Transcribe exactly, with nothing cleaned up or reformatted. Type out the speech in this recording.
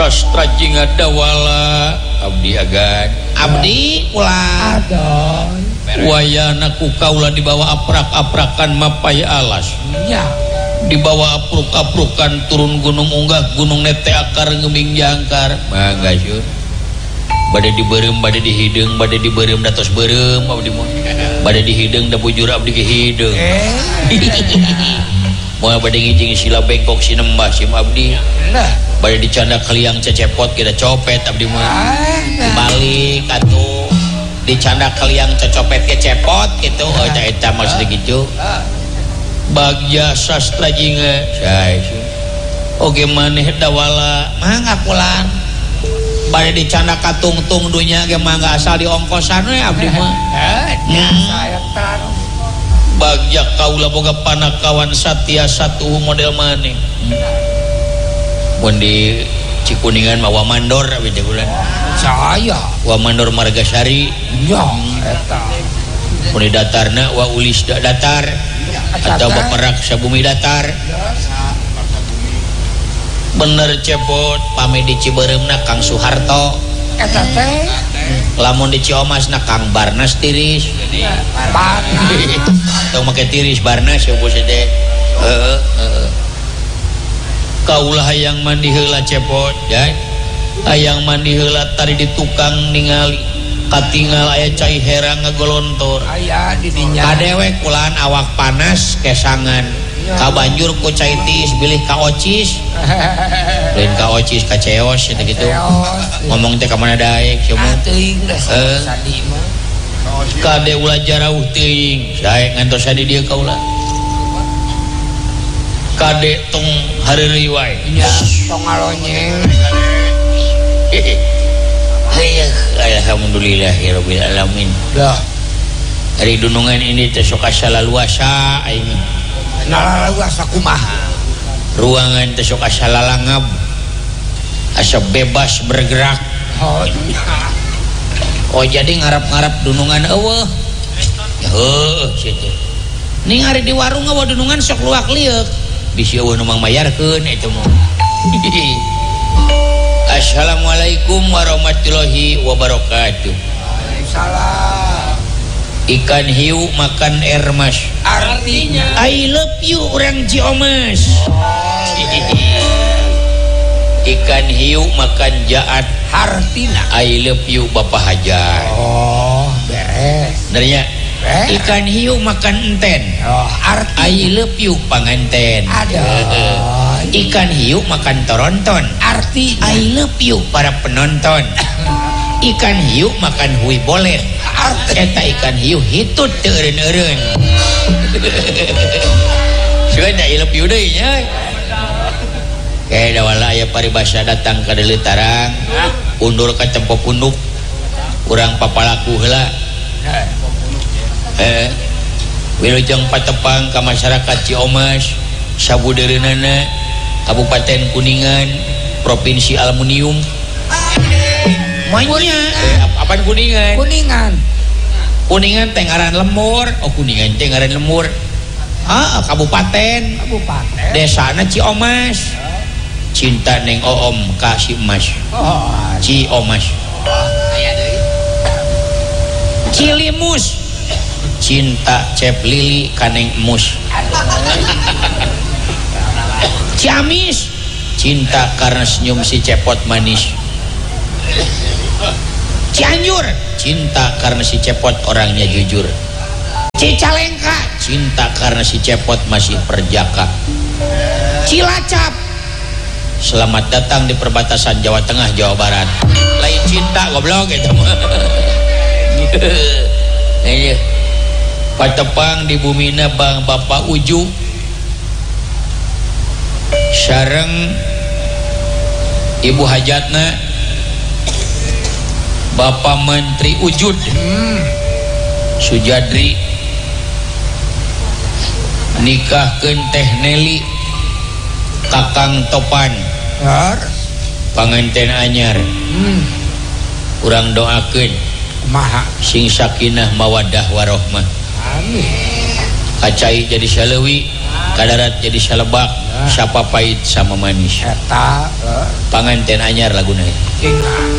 sastra jeung dawala abdi agan abdi ulah adon wayana ku kaula dibawa aprak-aprakan mapai alas ya dibawa apruk-aprukan turun gunung unggah gunung nete akar ngeming jangkar mangga syur bade dibeureum bade dihideung bade dibeureum datos beureum abdi mah bade dihideung da bujur abdi ge hideung moal bade ngijing sila bengkok sinembah sim abdi nah bade dicanda kaliang cecepot kita copet abdi mah balik atuh dicanda kaliang cecopet ke cepot gitu oh eta eta maksud kitu bagja sastra jinga say oge maneh dawala mangga pulang bade dicanda katung-tung dunya ge mangga asal diongkosan we abdi mah saya tan bagja kaula boga panakawan satya satu model maneh mun di Cikuningan mah Wamandor abdi teh bulan saya Wamandor Margasari ya eta mun di datarna wa ulis da datar atau baperak sabumi datar bener cepot pame di Cibereumna Kang Soeharto eta teh lamun di Ciomasna Kang Barnas tiris Barnas tong make tiris Barnas ya bos teh heeh heeh kaulah hayang mandi heula cepot ya hayang mandi heula tadi di tukang ningali katinggal aya cai herang ngagolontor aya di dinya kadewe kulaan awak panas kesangan kabanjur ku cai tiis bilih ka ocis lain ka ocis ka ceos eta kitu ngomong teh ka mana daek semua teuing da sadi mah kade ulah jarauh teuing sae ngantos sadi dieu kaula kade tong hareureuy wae nya tong alonyeng alhamdulillahirabbil alamin dah hari dunungan ini teh sok asa laluasa aing nalaluasa kumaha ruangan teh sok asa lalangab asa bebas bergerak oh oh jadi ngarap-ngarap dunungan eueuh heuh situ ning ari di warung eueuh dunungan sok luak liuk bisi eueuh nu mangmayarkeun eta mah Assalamualaikum warahmatullahi wabarakatuh. Waalaikumsalam. Ikan hiu makan air mas. Artinya I love you orang Ciomas. Ikan hiu makan jaat. Artinya I love you Bapak Hajar. Oh beres. Benernya ikan hiu makan enten. Oh artinya I love you panganten. Aduh. Ikan hiu makan toronton. Artinya I love you para penonton. Ikan hiu makan hui bolet. Eta ikan hiu hitut teu eureun-eureun. Sugan I love you deui nya. Kae dawala aya paribasa datang ka deuleu tarang. Undur ka tempo punduk. Urang papalaku heula. Eh wilujeng patepang ka masyarakat Ciomas sabudereunana Kabupaten Kuningan Provinsi Aluminium Manya eh, apaan Kuningan Kuningan Kuningan tengaran lemur oh Kuningan tengaran lemur ah Kabupaten Kabupaten desana Ciomas cinta neng oom ka si Mas oh Ciomas Cilimus cinta cep lili kaneng mus Ciamis cinta karena senyum si cepot manis Cianjur cinta karena si cepot orangnya jujur Cicalengka cinta karena si cepot masih perjaka Cilacap selamat datang di perbatasan Jawa Tengah Jawa Barat lain cinta goblok gitu ini patepang di bumina Bang Bapak Uju sareng Ibu Hajatna Bapak Menteri Ujud hmm. Sujadri nikahkeun Teh Neli Kakang Topan panganten anyar hmm. urang doakeun kumaha sing sakinah mawaddah warohmah amin kacai jadi salewi kadarat jadi salebak siapa pahit sama manis eta panganten anyar laguna ingat